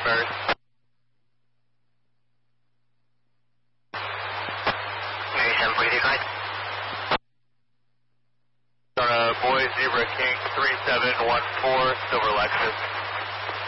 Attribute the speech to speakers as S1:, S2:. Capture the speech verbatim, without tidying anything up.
S1: first. Mary seven forty-three, go ahead.
S2: On a Boy Zebra King three seven one four, Silver Lexus.